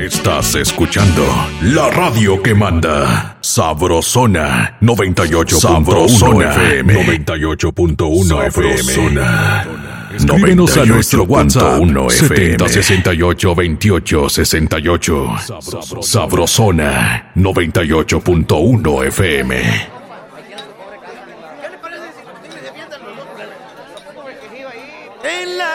Estás escuchando la radio que manda. Sabrosona 98.1 FM. 98.1 FM. Escríbenos a nuestro WhatsApp 70682868. Sabrosona 98.1 FM.